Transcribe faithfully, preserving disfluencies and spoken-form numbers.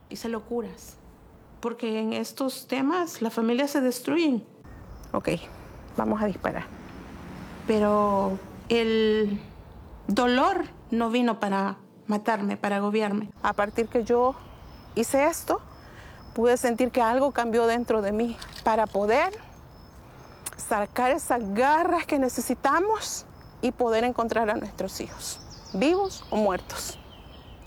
hice locuras. Porque en estos temas las familias se destruyen. Ok, vamos a disparar. Pero el dolor no vino para matarme, para agobiarme. A partir que yo hice esto, pude sentir que algo cambió dentro de mí para poder sacar esas garras que necesitamos y poder encontrar a nuestros hijos, vivos o muertos.